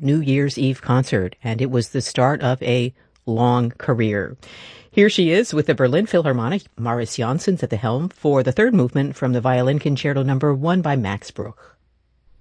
New Year's Eve concert, and it was the start of a long career. Here she is with the Berlin Philharmonic, Mariss Jansons at the helm for the third movement from the Violin Concerto No. 1 by Max Bruch.